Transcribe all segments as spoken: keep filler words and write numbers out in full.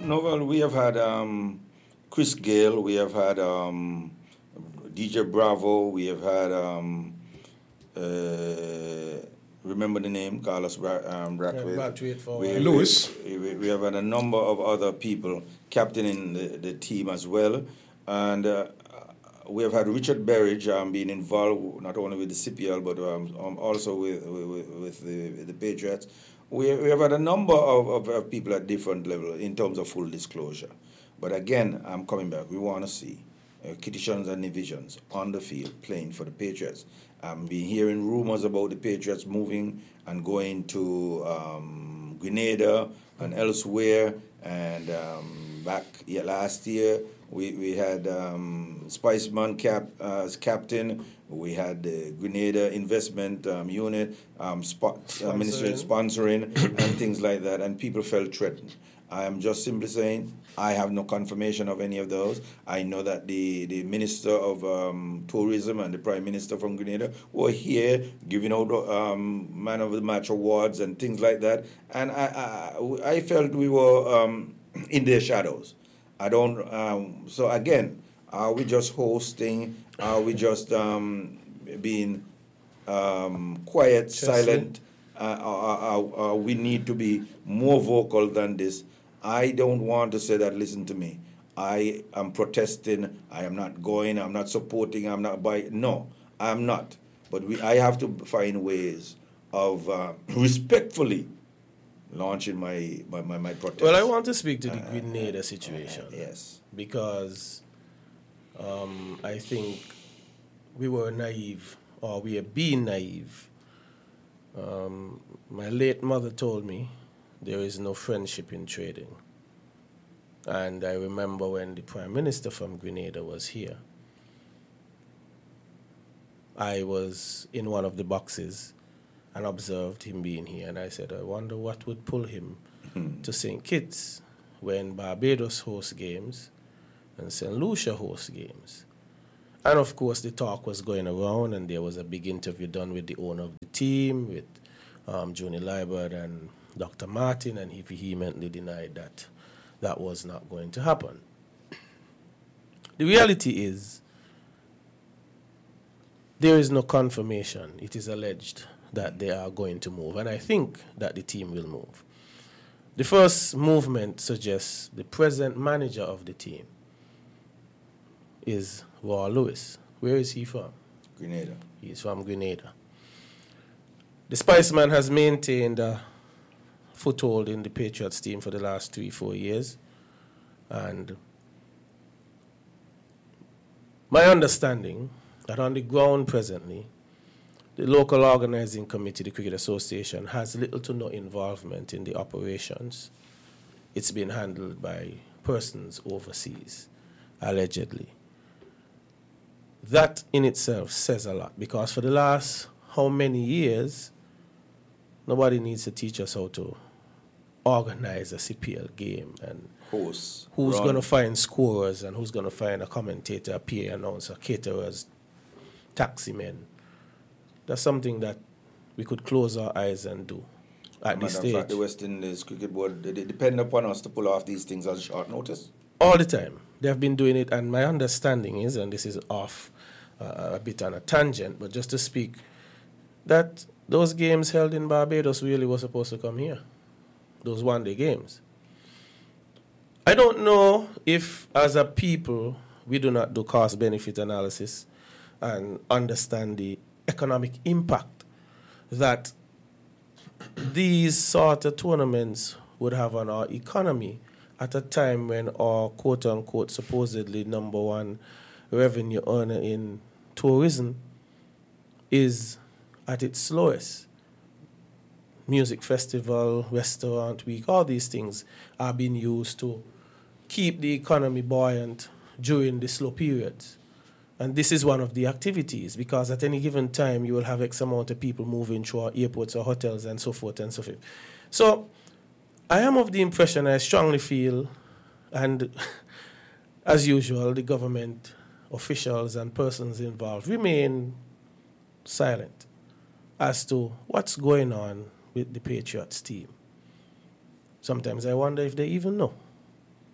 no, well, we have had um, Chris Gale, we have had um, D J Bravo, we have had, um, uh, remember the name, Carlos Bra- um, Yeah, Brackwell. Brathwaite for We, uh, we, Lewis. we, we have had a number of other people captaining the, the team as well. And uh, we have had Richard Berridge um, being involved not only with the C P L but um, um, also with, with, with the, the Patriots. We, we have had a number of, of, of people at different levels in terms of full disclosure. But again, I'm coming back. We want to see uh, Kittitions and Divisions on the field playing for the Patriots. I've been hearing rumors about the Patriots moving and going to um, Grenada and elsewhere. And um, back yeah, last year, we, we had um, Spiceman cap, uh, as captain. We had the Grenada Investment um, Unit, um, spot, uh, Ministry sponsoring, and things like that. And people felt threatened. I am just simply saying I have no confirmation of any of those. I know that the, the Minister of um, Tourism and the Prime Minister from Grenada were here giving out um, Man of the Match awards and things like that. And I, I, I felt we were um, in their shadows. I don't, um, so again, are we just hosting? Are we just um, being um, quiet, silent? Uh, uh, uh, uh, we need to be more vocal than this. I don't want to say that, listen to me, I am protesting, I am not going, I'm not supporting, I'm not buying. No, I'm not. But we, I have to find ways of uh, respectfully launching my, my, my, my protest. Well, I want to speak to the Uh, Grenada situation. Uh, yes. Because um, I think we were naive, or we are being naive. Um, my late mother told me there is no friendship in trading. And I remember when the Prime Minister from Grenada was here, I was in one of the boxes and observed him being here, and I said, I wonder what would pull him to Saint Kitts when Barbados hosts games and Saint Lucia hosts games. And of course, the talk was going around, and there was a big interview done with the owner of the team, with um, Joni Liebert and Doctor Martin, and he vehemently denied that that was not going to happen. The reality is, there is no confirmation. It is alleged that they are going to move, and I think that the team will move. The first movement suggests the present manager of the team is Raw Lewis. Where is he from? Grenada. He's from Grenada. The Spiceman has maintained a foothold in the Patriots team for the last three, four years. And my understanding that on the ground presently, the local organizing committee, the Cricket Association, has little to no involvement in the operations. It's been handled by persons overseas, allegedly. That in itself says a lot, because for the last how many years, nobody needs to teach us how to organize a C P L game and Hosts, who's run. going to find scorers and who's going to find a commentator, a P A announcer, caterers, taxi men. That's something that we could close our eyes and do at this Matter of stage. fact, the West Indies Cricket Board, they, they depend upon us to pull off these things on short notice. All the time. They've been doing it, and my understanding is, and this is off uh, a bit on a tangent, but just to speak, that those games held in Barbados really were supposed to come here, those one-day games. I don't know if, as a people, we do not do cost-benefit analysis and understand the economic impact that these sort of tournaments would have on our economy at a time when our quote-unquote supposedly number one revenue earner in tourism is at its slowest. Music festival, restaurant week, all these things are being used to keep the economy buoyant during the slow periods. And this is one of the activities, because at any given time you will have X amount of people moving through our airports or hotels and so forth and so forth. So I am of the impression, I strongly feel, and as usual, the government officials and persons involved remain silent as to what's going on with the Patriots team. Sometimes I wonder if they even know.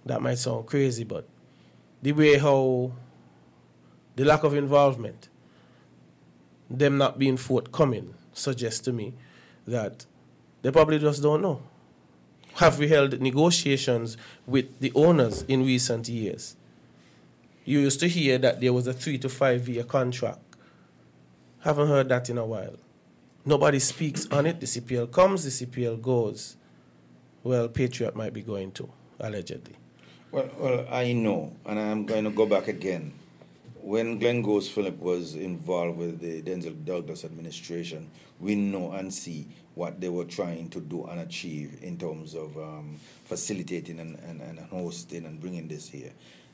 that might sound crazy, but the way how the lack of involvement, them not being forthcoming, suggests to me that they probably just don't know. Have we held negotiations with the owners in recent years? You used to hear that there was a three to five year contract. Haven't heard that in a while. Nobody speaks on it. The C P L comes, the C P L goes. Well, Patriot might be going to, allegedly. Well, well, I know, and I'm going to go back again. When Glenn Goes Philip was involved with the Denzel Douglas administration, we know and see what they were trying to do and achieve in terms of um, facilitating and, and, and hosting and bringing this here.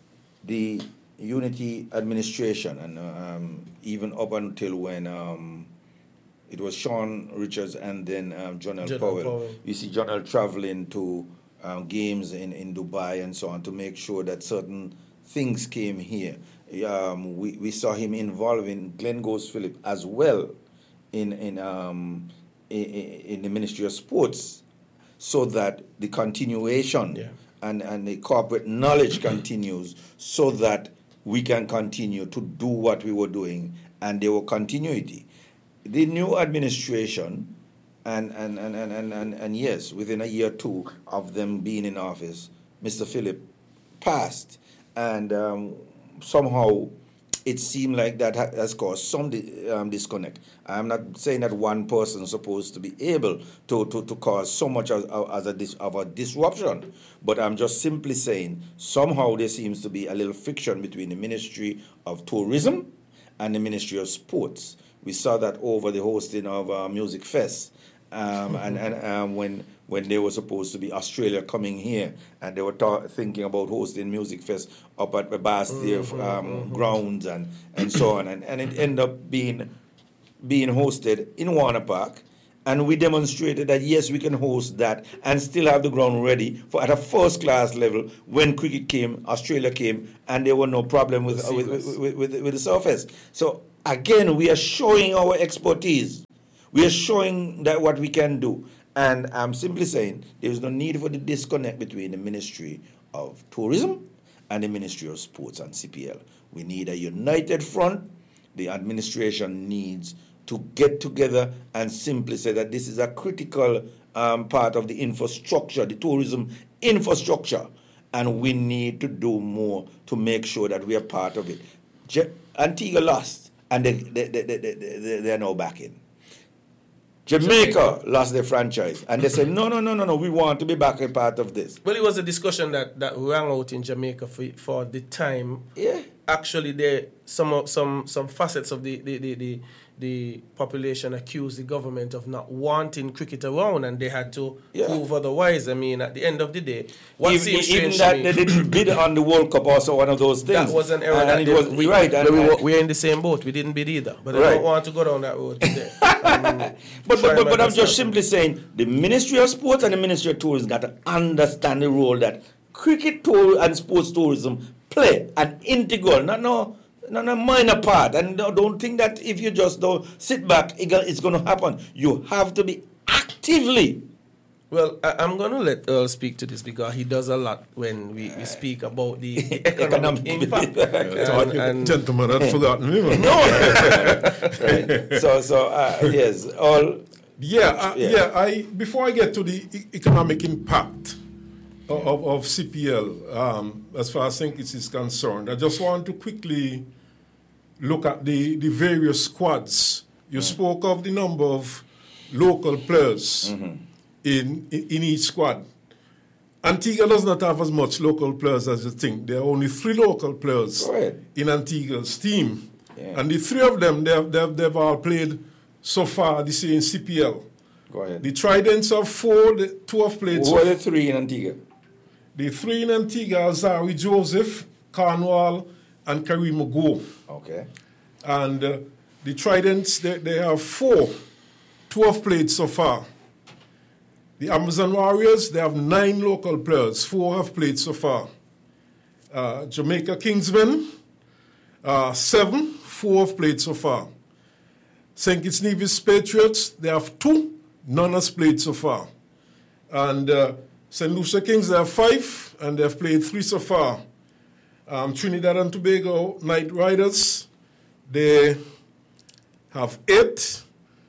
The Unity administration, and um, even up until when um, it was Sean Richards and then um, John L. John Powell. Powell. You see John L. traveling to um, games in, in Dubai and so on to make sure that certain things came here. Um, we, we saw him involving Glenn Goes Philip as well in in, um, in in the Ministry of Sports, so that the continuation Yeah. and, and the corporate knowledge continues, so that we can continue to do what we were doing and there were continuity. The new administration, and and, and, and, and, and, and yes, within a year or two of them being in office, Mister Philip passed, and um, somehow it seemed like that ha- has caused some di- um, disconnect. I'm not saying that one person is supposed to be able to, to, to cause so much as, as a dis- of a disruption, but I'm just simply saying somehow there seems to be a little friction between the Ministry of Tourism and the Ministry of Sports. We saw that over the hosting of uh, Music Fest, um, mm-hmm. and, and um, when when they were supposed to be Australia coming here, and they were ta- thinking about hosting Music Fest up at the Bastille mm-hmm, um, mm-hmm. grounds and, and so on, and, and it ended up being being hosted in Warner Park, and we demonstrated that yes, we can host that and still have the ground ready for at a first class level when cricket came, Australia came, and there were no problem with uh, with, with, with, with, with the surface. So again, we are showing our expertise. We are showing that what we can do. And I'm simply saying there is no need for the disconnect between the Ministry of Tourism and the Ministry of Sports and C P L. We need a united front. The administration needs to get together and simply say that this is a critical um, part of the infrastructure, the tourism infrastructure, and we need to do more to make sure that we are part of it. Je- Antigua lost, and they, they, they, they, they, they are now back in. Jamaica, Jamaica lost their franchise, and they said, no, no, no, no, no, we want to be back a part of this. Well, it was a discussion that, that rang out in Jamaica for for the time. Yeah. Actually, there some of, some some facets of the the, the, the the population accused the government of not wanting cricket around, and they had to yeah. prove otherwise. I mean, at the end of the day, what even, seems even strange that to me, they didn't bid on the World Cup, also one of those things. That was an error. And, that and they, it was we, right. And, we, and, we're in the same boat. We didn't bid either, but right. I don't want to go down that road today. but but, but, but I'm just simply saying the Ministry of Sports and the Ministry of Tourism got to understand the role that cricket tour and sports tourism play, an integral, not no. Not a minor part, and don't think that if you just don't sit back, it's going to happen. You have to be actively. Well, I, I'm going to let Earl speak to this because he does a lot when we, we speak about the, the economic impact. and, and gentlemen had forgotten me. No. Right. So, so uh, yes, all. Yeah, uh, yeah, yeah. I before I get to the e- economic impact of, of, of C P L, um, as far as Saint Kitts is concerned, I just want to quickly look at the, the various squads. You mm. spoke of the number of local players mm-hmm. in, in in each squad. Antigua does not have as much local players as you think. There are only three local players in Antigua's team. Yeah. And the three of them, they have, they have, they've all played so far this year in C P L. Go ahead. The Tridents are four, the two have played... Who so are the three in Antigua? The three in Antigua are Zari Joseph, Cornwall, and Kareem Mago. Okay. And uh, the Tridents, they, they have four. Two have played so far. The Amazon Warriors, they have nine local players. Four have played so far. Uh, Jamaica Kingsmen, uh, seven. Four have played so far. Saint Kitts Nevis Patriots, they have two. None has played so far. And uh, Saint Lucia Kings, they have five, and they've played three so far. Um, Trinidad and Tobago Knight Riders, they have eight,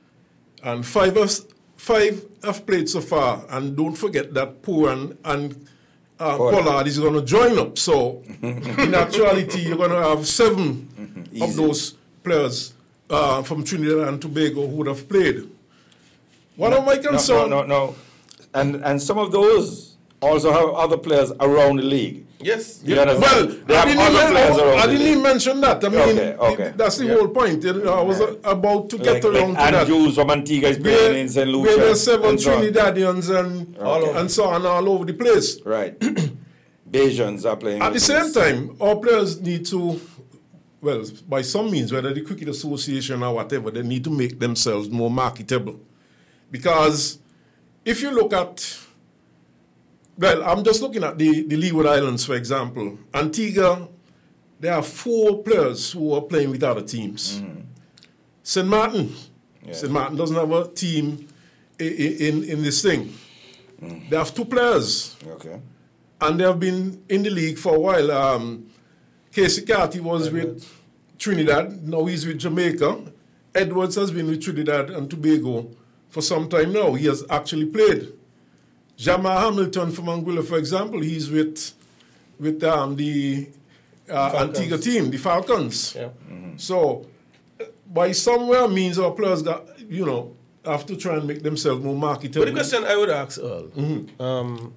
and five have, five have played so far. And don't forget that Poor and, and uh, Pollard is going to join up. So, in actuality, you're going to have seven mm-hmm. of those players uh, from Trinidad and Tobago who would have played. What no, am I concerned? No, no, no, no. And, and some of those also have other players around the league. Yes. Yeah. Well, they I have didn't, other even, players around I the didn't league. even mention that. I mean, okay, okay. It, that's the yeah. whole point. I was uh, about to get like, around like to that. Andrews from Antigua is playing in Saint Lucia. Where there's seven and so Trinidadians and, okay. and so on all over the place. Right. Bajans are playing. At the same time, our players need to, well, by some means, whether the Cricket Association or whatever, they need to make themselves more marketable. Because if you look at, well, I'm just looking at the, the Leeward Islands, for example. Antigua, there are four players who are playing with other teams. Mm-hmm. Saint Martin, yeah. Saint Martin doesn't have a team in, in, in this thing. Mm. They have two players. Okay. And they have been in the league for a while. Um, Casey Carty was Edwards. with Trinidad, now he's with Jamaica. Edwards has been with Trinidad and Tobago for some time now. He has actually played. Jamal Hamilton from Anguilla, for example, he's with with um, the uh, Antigua team, the Falcons. Yeah. Mm-hmm. So, by somewhere means our players got, you know, have to try and make themselves more marketable. But the question I would ask Earl, mm-hmm. um,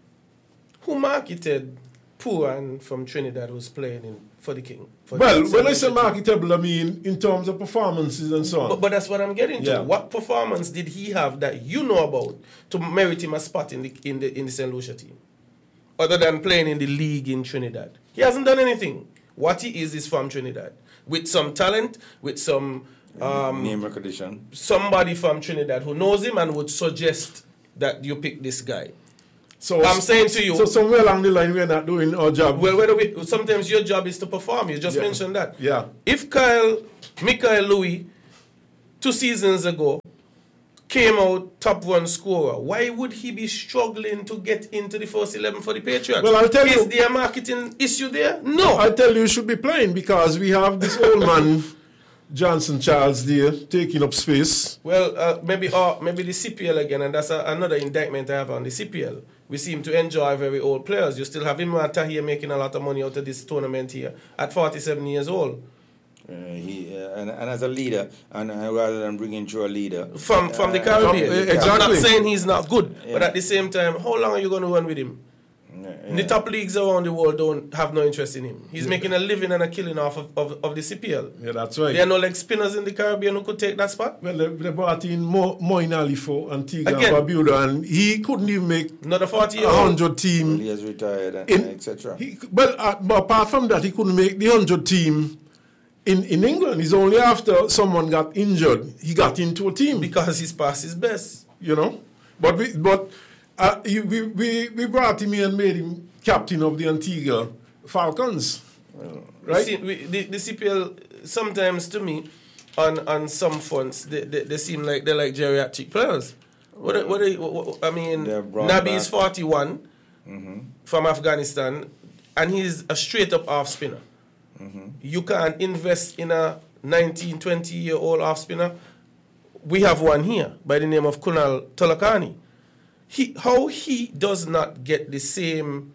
who marketed Pooran from Trinidad who's playing in for the King? For well, the when I say marketable, I mean in terms of performances and so on. But, but that's what I'm getting to. Yeah. What performance did he have that you know about to merit him a spot in the in the in the Saint Lucia team, other than playing in the league in Trinidad? He hasn't done anything. What he is is from Trinidad, with some talent, with some um, name recognition. Somebody from Trinidad who knows him and would suggest that you pick this guy. So I'm saying to you. So somewhere along the line, we're not doing our job. Well, whether we, sometimes your job is to perform. You just yeah. mentioned that. Yeah. If Kyle, Michael Louis, two seasons ago, came out top one scorer, why would he be struggling to get into the first eleven for the Patriots? Well, I'll tell is you. Is there a marketing issue there? No. I'll tell you, you should be playing because we have this old man, Johnson Charles, there, taking up space. Well, uh, maybe uh, maybe the C P L again, and that's a, another indictment I have on the C P L. We seem to enjoy very old players. You still have Imran Tahir making a lot of money out of this tournament here at forty-seven years old. Uh, he uh, and, and as a leader, and uh, rather than bringing through a leader from from uh, the Caribbean. From, uh, exactly. I'm not saying he's not good, yeah. but at the same time, how long are you going to run with him? Yeah, yeah. The top leagues around the world don't have no interest in him. He's yeah. making a living and a killing off of, of, of the C P L. Yeah, that's right. There are no leg spinners in the Caribbean who could take that spot. Well, they, they brought in Mo, Moin Ali for Antigua Again. and Barbuda, and he couldn't even make Another forty year a old. hundred team. Well, he has retired, and, In- et cetera. Well, uh, but apart from that, he couldn't make the hundred team in, in England. It's only after someone got injured he got into a team. Because he's past his best. You know, but we but uh, you, we, we we brought him in and made him captain of the Antigua Falcons. Well, right? See, we, the, the C P L, sometimes to me, on, on some fronts, they, they, they seem like they're like geriatric players. What, are- what, are- what, what I mean, They're brought Nabi is back. forty-one mm-hmm. from Afghanistan, and he's a straight up off spinner. Mm-hmm. You can't invest in a nineteen, twenty year old off spinner. We have one here by the name of Kunal Tolakani. He, how he does not get the same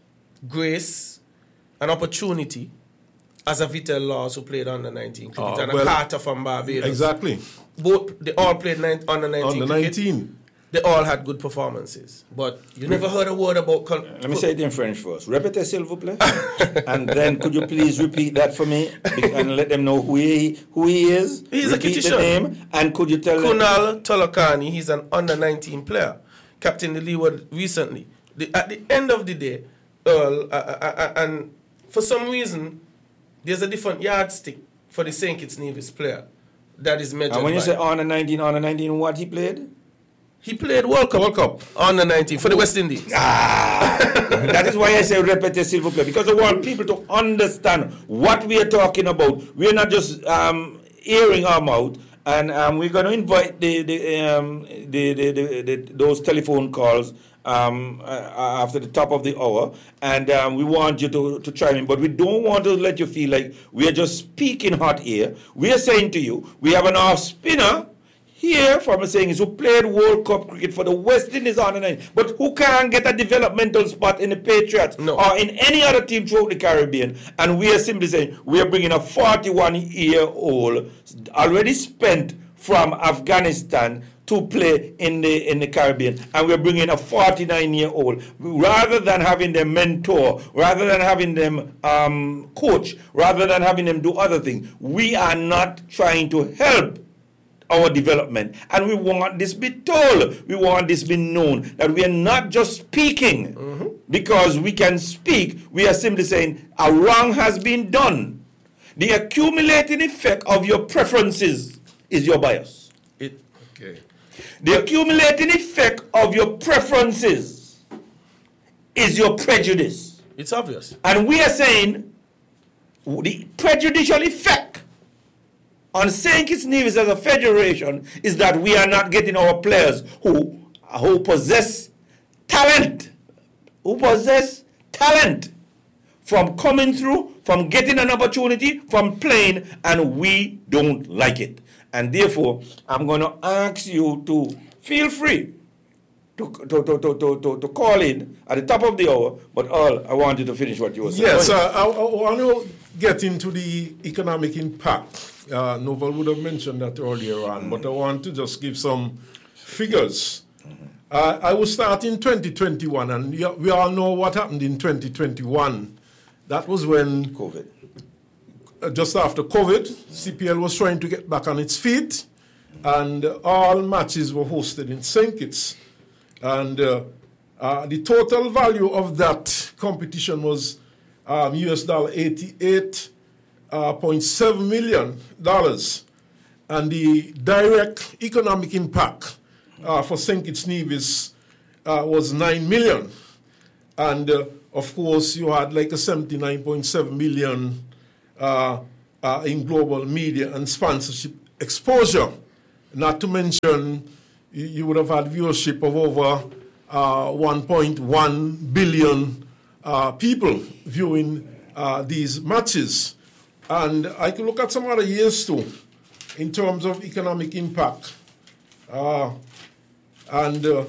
grace and opportunity as a Vital Laws who played under nineteen cricket Oh, and well, a Carter from Barbados. Exactly. Both, they all played nine, under nineteen On the cricket. nineteen. They all had good performances. But you never heard a word about... Col- Let me say it in French first. Répétez, s'il vous plaît. And then could you please repeat that for me and let them know who he who he is? He's a repeat the Kitishan. name, and could you tell them? Kunal Tolakani, he's an under nineteen player. Captain the Leeward recently. The, at the end of the day, Earl, uh, uh, uh, and for some reason, there's a different yardstick for the Saint Kitts Nevis player that is measured And when you by. say under nineteen, under nineteen, what he played? He played World Cup, World Cup. under nineteen for the West Indies. Ah, that is why I say répétez, s'il vous plaît, because I want people to understand what we are talking about. We are not just um, airing our mouth And um, we're going to invite the, the, um, the, the, the, the those telephone calls um, uh, after the top of the hour. And um, we want you to, to chime in. But we don't want to let you feel like we are just speaking hot air. We are saying to you, we have an off spinner here from saying is who played World Cup cricket for the West Indies on the night, but who can't get a developmental spot in the Patriots no. or in any other team throughout the Caribbean. And we are simply saying we are bringing a forty-one-year-old already spent from Afghanistan to play in the in the Caribbean, and we're bringing a forty-nine-year-old. Rather than having them mentor, rather than having them um, coach, rather than having them do other things, we are not trying to help our development, and we want this be told, we want this be known, that we are not just speaking mm-hmm. because we can speak. We are simply saying a wrong has been done. The accumulating effect of your preferences is your bias. It, okay. The accumulating effect of your preferences is your prejudice. It's obvious. And we are saying the prejudicial effect on Saint Kitts Nevis as a federation is that we are not getting our players who, who possess talent, who possess talent from coming through, from getting an opportunity, from playing, and we don't like it. And therefore, I'm going to ask you to feel free to, to, to, to, to, to call in at the top of the hour, but all I want you to finish what you were saying. Yes, uh, I, I want to get into the economic impact. Uh, Novel would have mentioned that earlier on, mm-hmm. but I want to just give some figures. Mm-hmm. Uh, I will start in twenty twenty-one, and we all know what happened in twenty twenty-one. That was when COVID. Uh, just after COVID, C P L was trying to get back on its feet, and uh, all matches were hosted in Saint Kitts. And uh, uh, the total value of that competition was um, U S dollar eighty-eight point seven million dollars. And the direct economic impact uh, for Saint Kitts Nevis uh, was nine million dollars. And uh, of course, you had like a seventy-nine point seven million dollars uh, uh, in global media and sponsorship exposure. Not to mention, you, you would have had viewership of over uh, one point one billion uh, people viewing uh, these matches. And I could look at some other years too, in terms of economic impact. Uh, and uh,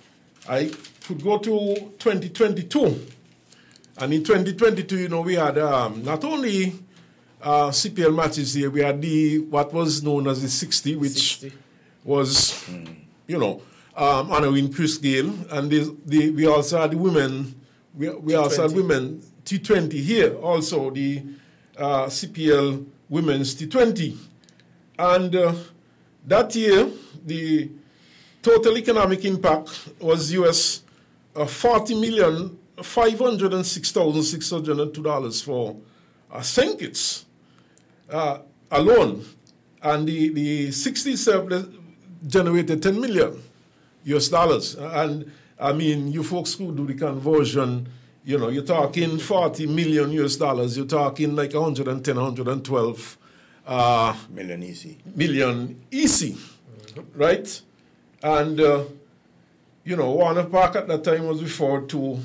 I could go to twenty twenty-two. And in twenty twenty-two, you know, we had um, not only uh, C P L matches here, we had the what was known as the sixty, which sixty. was, mm. you know, um, honoring Chris Gayle. And the, the, we also had the women, we, we also had women T twenty here, also the uh, C P L Women's T twenty. And uh, that year, the total economic impact was U S uh, forty million five hundred six thousand six hundred two dollars for uh, Saint Kitts uh, alone. And the, the sixty-seven generated ten million U S dollars. And I mean, you folks who do the conversion, you know, you're talking forty million U S dollars, you're talking like one hundred ten, one hundred twelve uh, million easy. Million easy, mm-hmm. right? And, uh, you know, Warner Park at that time was referred to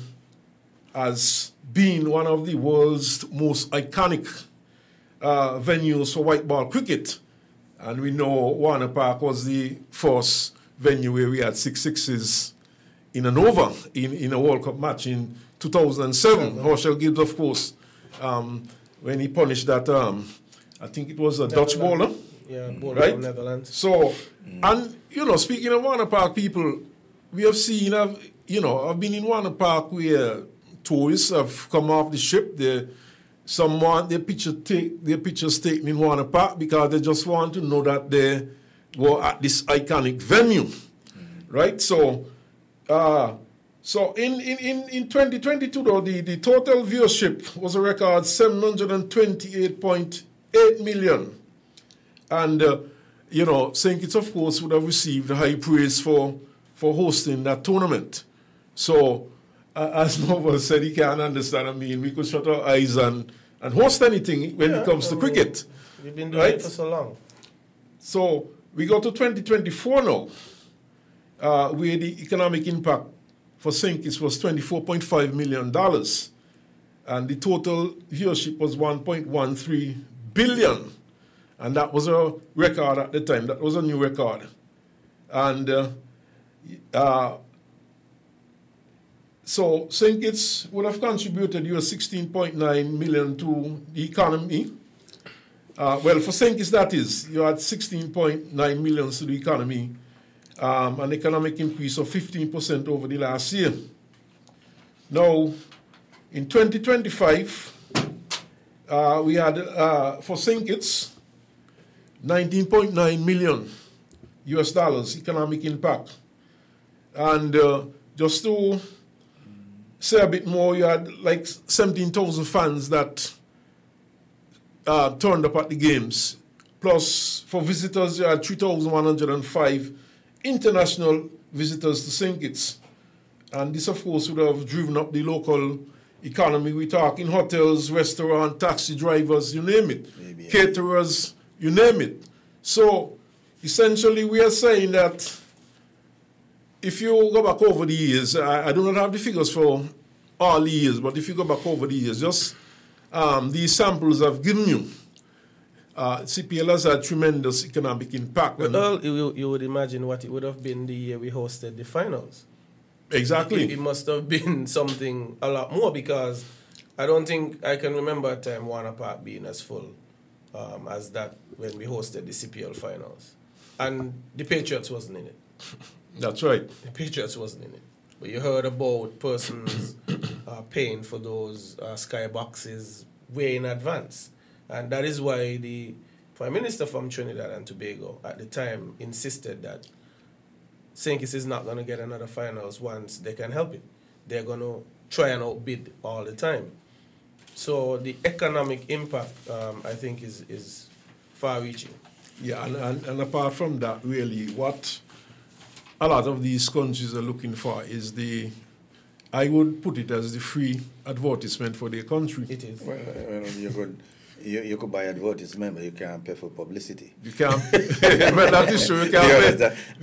as being one of the world's most iconic uh, venues for white ball cricket. And we know Warner Park was the first venue where we had six sixes in an over in, in a World Cup match in two thousand seven. Mm-hmm. Herschel Gibbs, of course, um, when he punished that, um, I think it was a Netherlands. Dutch bowler. Yeah, bowler right? from Netherlands. So, mm. and, you know, speaking of Warner Park people, we have seen, I've, you know, I've been in Warner Park where tourists have come off the ship. They, some want their, picture take, their pictures taken in Warner Park because they just want to know that they were at this iconic venue, mm-hmm. right? So, uh, so in, in, in, in twenty twenty-two, though, the, the total viewership was a record seven hundred twenty-eight point eight million. And, uh, you know, Saint Kitts, of course, would have received high praise for, for hosting that tournament. So, uh, as Novel said, he can't understand. I mean, we could shut our eyes and, and host anything when yeah, it comes I to mean, cricket. We've been doing right? it for so long. So, We go to twenty twenty-four now, uh, where the economic impact for Saint Kitts was twenty-four point five million dollars. And the total viewership was one point one three billion. And that was a record at the time. That was a new record. And uh, uh, so Saint Kitts would have contributed U S sixteen point nine million to the economy. Uh, well, for Saint Kitts, that is, you had sixteen point nine million to the economy, um, an economic increase of fifteen percent over the last year. Now, in twenty twenty-five, uh, we had, uh, for Saint Kitts, nineteen point nine million U S dollars economic impact. And uh, just to say a bit more, you had like seventeen thousand fans that uh, turned up at the games. Plus, for visitors, you had three thousand one hundred five international visitors to Saint Kitts. And this, of course, would have driven up the local economy. We talk in hotels, restaurants, taxi drivers, you name it, Maybe, caterers, you name it. So, essentially, we are saying that if you go back over the years, I, I do not have the figures for all the years, but if you go back over the years, just um, these samples I've given you, uh, C P L has had tremendous economic impact. Well, you, you would imagine what it would have been the year we hosted the finals. Exactly. It, it must have been something a lot more, because I don't think I can remember a time Warner Park being as full um, as that when we hosted the C P L finals. And the Patriots wasn't in it. That's right. The Patriots wasn't in it. But you heard about persons uh, paying for those uh, skyboxes way in advance. And that is why the Prime Minister from Trinidad and Tobago at the time insisted that Saint Kitts is not going to get another finals once they can help it. They're going to try and outbid all the time. So the economic impact, um, I think, is, is far-reaching. Yeah, and, and, and apart from that, really, what a lot of these countries are looking for is the, I would put it as the free advertisement for their country. It is. Well, well you could you, you could buy advertisement, but you can't pay for publicity. You can't. Well, that is true. You can't pay.